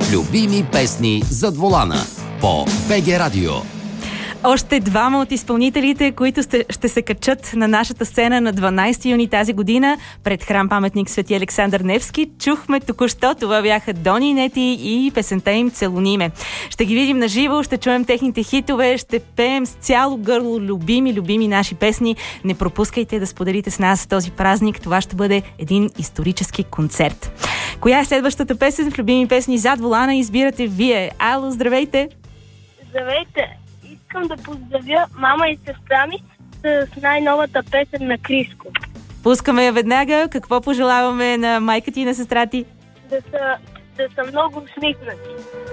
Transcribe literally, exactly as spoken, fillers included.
Любими песни зад волана по БГ Радио. Още двама от изпълнителите, които ще се качат на нашата сцена на дванайсети юни тази година пред храм-паметник Свети Александър Невски. Чухме току-що, това бяха Дони и Нети и песента им "Целуни ме". Ще ги видим на живо, ще чуем техните хитове, ще пеем с цяло гърло любими, любими наши песни. Не пропускайте да споделите с нас този празник. Това ще бъде един исторически концерт. Коя е следващата песен в любими песни зад волана? Избирате вие. Ало, здравейте! Здравейте! Искам да поздравя мама и сестра ми с най-новата песен на Криско. Пускаме я веднага. Какво пожелаваме на майка ти и на сестра ти? Да са, да са много усмихнати.